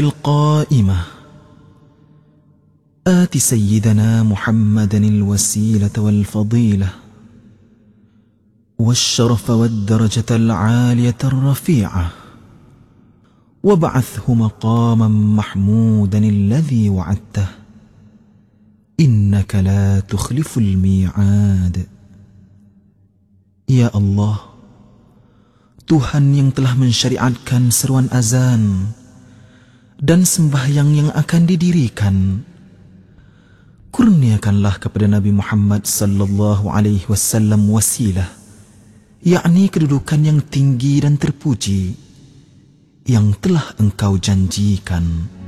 القائمة آت سيدنا محمدا الوسيلة والفضيلة والشرف والدرجة العالية الرفيعة وابعثه مقاما محمودا الذي وعدته إنك لا تخلف الميعاد. Ya Allah, Tuhan yang telah mensyariatkan seruan azan dan sembahyang yang akan didirikan, kurniakanlah kepada Nabi Muhammad sallallahu alaihi wasallam wasilah, yakni kedudukan yang tinggi dan terpuji yang telah Engkau janjikan.